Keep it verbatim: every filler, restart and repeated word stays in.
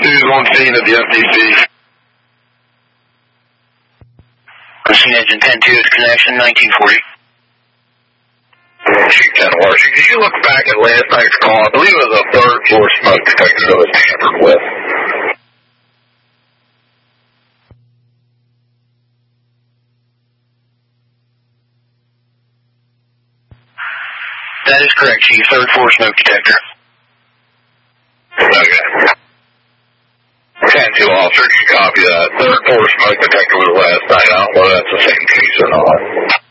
two on scene at the F D C. Machine engine ten two is connection, nineteen forty. Chief ten Washington, did you look back at last night's call? I believe it was a third floor smoke detector that was tampered with. That is correct, Chief. Third floor smoke detector. Okay. ten two officer, can you copy that? Third floor smoke detector was last night. I don't know if that's the same case or not.